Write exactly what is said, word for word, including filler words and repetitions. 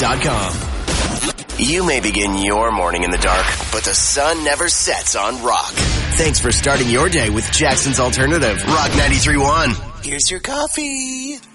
dot com. You may begin your morning in the dark, but the sun never sets on Rock. Thanks for starting your day with Jackson's Alternative, Rock ninety-three point one. Here's your coffee.